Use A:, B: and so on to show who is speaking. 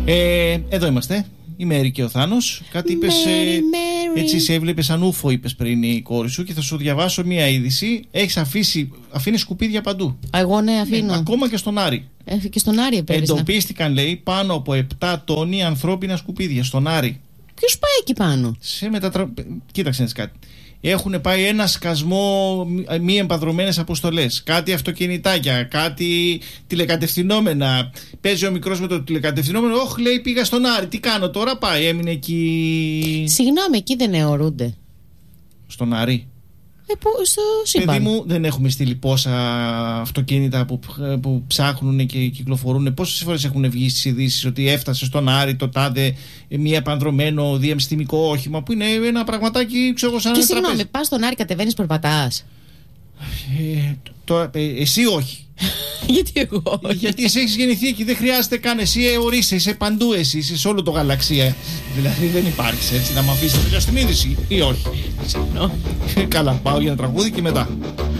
A: Εδώ είμαστε. Η Μέρη και ο Θάνος. Κάτι είπες. Έτσι σε έβλεπε σαν ούφο, είπες πριν η κόρη σου, και θα σου διαβάσω μία είδηση. Αφήνει σκουπίδια παντού.
B: Εγώ ναι, αφήνω.
A: Ακόμα και στον Άρη.
B: Και στον Άρη επέβησνα.
A: Εντοπίστηκαν, λέει, πάνω από 7 τόνοι ανθρώπινα σκουπίδια στον Άρη.
B: Ποιος πάει εκεί πάνω?
A: Κοίταξε κάτι. Έχουν πάει ένα σκασμό μη εμπαδρωμένες αποστολές. Κάτι αυτοκινητάκια, κάτι τηλεκατευθυνόμενα. Παίζει ο μικρός με το τηλεκατευθυνόμενο. Όχι, λέει, πήγα στον Άρη. Τι κάνω τώρα? Πάει, έμεινε εκεί.
B: Συγγνώμη, εκεί δεν αιωρούνται?
A: Στον Άρη.
B: Στο σύμπαν.
A: Παιδί μου, δεν έχουμε στείλει πόσα αυτοκίνητα που ψάχνουν και κυκλοφορούν? Πόσες φορές έχουν βγει στις ειδήσεις ότι έφτασε στον Άρη το τάδε μία επανδρωμένο διαστημικό όχημα, που είναι ένα πραγματάκι, ξέρω, σαν ένα τραπέζι.
B: Συγγνώμη, πας στον Άρη, κατεβαίνεις, περπατάς?
A: Εσύ όχι.
B: Γιατί εγώ όχι?
A: Γιατί εσύ έχεις γεννηθεί εκεί, δεν χρειάζεται καν. Εσύ ορίσαι, είσαι παντού, εσύ είσαι σε όλο το γαλαξία. Δηλαδή δεν υπάρχει έτσι. Να μ' αφήσεις να τελειώσει την είδηση ή όχι?
B: Συγγνώμη.
A: Καλά, πάω για ένα τραγούδι και μετά.